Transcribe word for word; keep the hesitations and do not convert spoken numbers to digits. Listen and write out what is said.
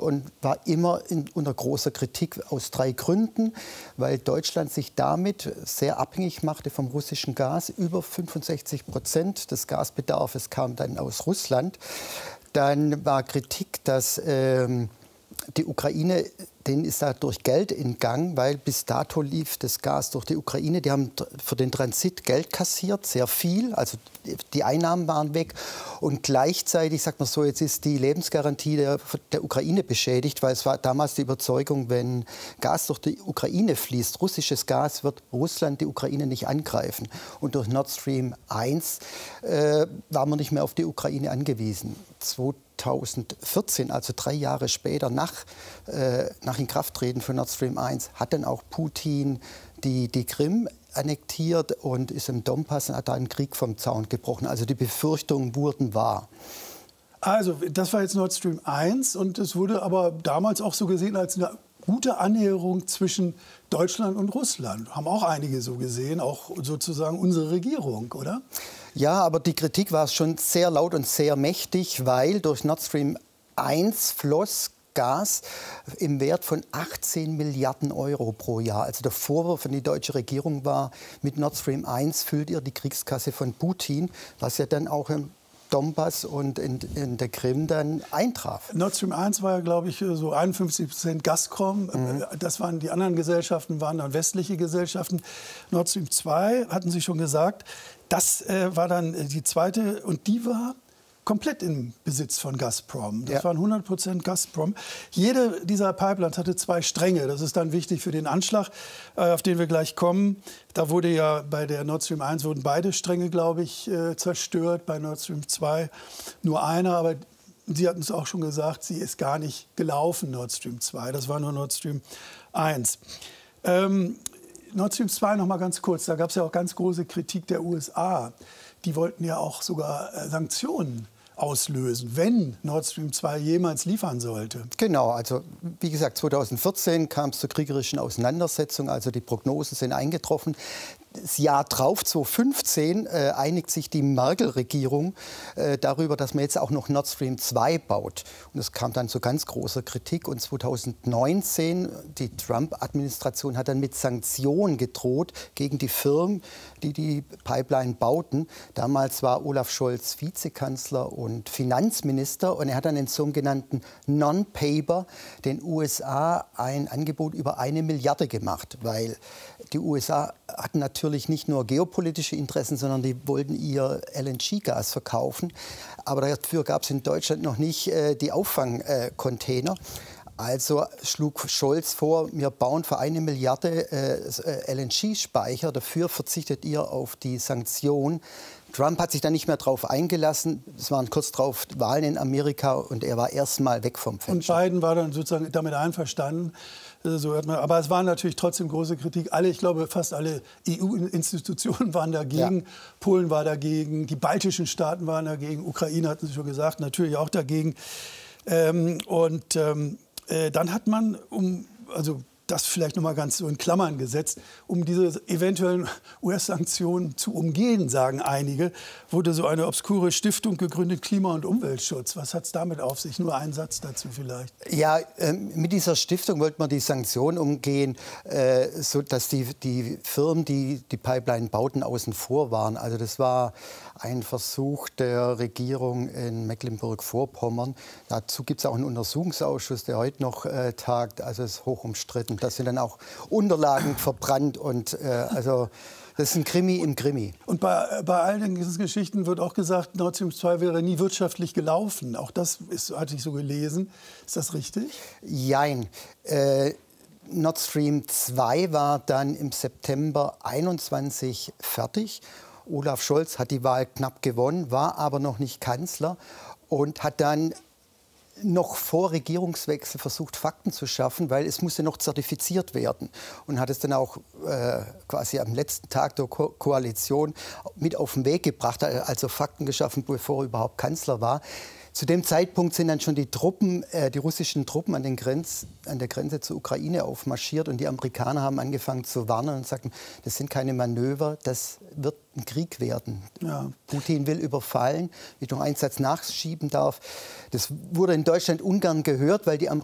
und war immer in, unter großer Kritik aus drei Gründen, weil Deutschland sich damit sehr abhängig machte vom russischen Gas. Über fünfundsechzig Prozent des Gasbedarfs kam dann aus Russland. Dann war Kritik, dass ähm, die Ukraine, denen ist dadurch Geld entgangen, weil bis dato lief das Gas durch die Ukraine. Die haben für den Transit Geld kassiert, sehr viel. Also die Einnahmen waren weg. Und gleichzeitig, sagt man so, jetzt ist die Lebensgarantie der, der Ukraine beschädigt, weil es war damals die Überzeugung, wenn Gas durch die Ukraine fließt, russisches Gas, wird Russland die Ukraine nicht angreifen. Und durch Nord Stream eins äh, war man nicht mehr auf die Ukraine angewiesen. zweitausendvierzehn, also drei Jahre später, nach, äh, nach Inkrafttreten von Nord Stream eins, hat dann auch Putin die, die Krim annektiert und ist im Donbass und hat da einen Krieg vom Zaun gebrochen. Also die Befürchtungen wurden wahr. Also das war jetzt Nord Stream eins und es wurde aber damals auch so gesehen als eine gute Annäherung zwischen Deutschland und Russland. Haben auch einige so gesehen, auch sozusagen unsere Regierung, oder? Ja, aber die Kritik war schon sehr laut und sehr mächtig, weil durch Nord Stream eins floss Gas im Wert von achtzehn Milliarden Euro pro Jahr. Also der Vorwurf an die deutsche Regierung war, mit Nord Stream eins füllt ihr die Kriegskasse von Putin, was ja dann auch im Donbass und in, in der Krim dann eintraf. Nord Stream eins war ja, glaube ich, so einundfünfzig Prozent Gazprom. Mhm. Das waren die anderen Gesellschaften, waren dann westliche Gesellschaften. Nord Stream zwei, hatten Sie schon gesagt, das äh, war dann die zweite und die war komplett im Besitz von Gazprom. Das ja. waren hundert Prozent Gazprom. Jede dieser Pipelines hatte zwei Stränge. Das ist dann wichtig für den Anschlag, äh, auf den wir gleich kommen. Da wurde ja bei der Nord Stream eins wurden beide Stränge, glaube ich, äh, zerstört. Bei Nord Stream zwei nur einer. Aber Sie hatten es auch schon gesagt, sie ist gar nicht gelaufen, Nord Stream zwei. Das war nur Nord Stream eins. Ähm, Nord Stream zwei noch mal ganz kurz. Da gab es ja auch ganz große Kritik der U S A. Die wollten ja auch sogar äh, Sanktionen auslösen, wenn Nord Stream zwei jemals liefern sollte. Genau, also wie gesagt, zweitausendvierzehn kam es zur kriegerischen Auseinandersetzung, also die Prognosen sind eingetroffen. Das Jahr drauf, zweitausendfünfzehn, äh, einigt sich die Merkel-Regierung äh, darüber, dass man jetzt auch noch Nord Stream zwei baut. Und es kam dann zu ganz großer Kritik. Und zweitausendneunzehn, die Trump-Administration hat dann mit Sanktionen gedroht gegen die Firmen, die die Pipeline bauten. Damals war Olaf Scholz Vizekanzler und Finanzminister. Und er hat dann in sogenannten Non-Paper den U S A ein Angebot über eine Milliarde gemacht, weil die U S A hatten natürlich nicht nur geopolitische Interessen, sondern die wollten ihr L N G-Gas verkaufen. Aber dafür gab es in Deutschland noch nicht äh, die Auffangcontainer. Also schlug Scholz vor, wir bauen für eine Milliarde äh, L N G-Speicher. Dafür verzichtet ihr auf die Sanktionen. Trump hat sich dann nicht mehr darauf eingelassen. Es waren kurz darauf Wahlen in Amerika und er war erstmal weg vom Fenster. Und Biden war dann sozusagen damit einverstanden. So hört man. Aber es war natürlich trotzdem große Kritik. Alle, ich glaube, fast alle E U-Institutionen waren dagegen. Ja. Polen war dagegen, die baltischen Staaten waren dagegen, Ukraine, hatten Sie schon gesagt, natürlich auch dagegen. Ähm, und ähm, äh, dann hat man, um, also das vielleicht noch mal ganz so in Klammern gesetzt, um diese eventuellen U S-Sanktionen zu umgehen, sagen einige, wurde so eine obskure Stiftung gegründet, Klima- und Umweltschutz. Was hat es damit auf sich? Nur ein Satz dazu vielleicht. Ja, äh, mit dieser Stiftung wollte man die Sanktionen umgehen, äh, so dass die, die Firmen, die die Pipeline bauten, außen vor waren. Also das war ein Versuch der Regierung in Mecklenburg-Vorpommern. Dazu gibt es auch einen Untersuchungsausschuss, der heute noch äh, tagt. Also es ist hoch umstritten. Da sind dann auch Unterlagen verbrannt und äh, also das ist ein Krimi im Krimi. Und bei, bei all diesen Geschichten wird auch gesagt, Nord Stream zwei wäre nie wirtschaftlich gelaufen. Auch das ist, hatte ich so gelesen. Ist das richtig? Jein. Äh, Nord Stream zwei war dann im September einundzwanzig fertig. Olaf Scholz hat die Wahl knapp gewonnen, war aber noch nicht Kanzler und hat dann noch vor Regierungswechsel versucht, Fakten zu schaffen, weil es musste noch zertifiziert werden. Und hat es dann auch äh, quasi am letzten Tag der Ko Koalition mit auf den Weg gebracht, also Fakten geschaffen, bevor er überhaupt Kanzler war. Zu dem Zeitpunkt sind dann schon die Truppen, äh, die russischen Truppen an, den Grenz, an der Grenze zur Ukraine aufmarschiert und die Amerikaner haben angefangen zu warnen und sagten, das sind keine Manöver, das wird ein Krieg werden. Ja. Putin will überfallen, wenn ich noch einen Satz nachschieben darf. Das wurde in Deutschland ungern gehört, weil die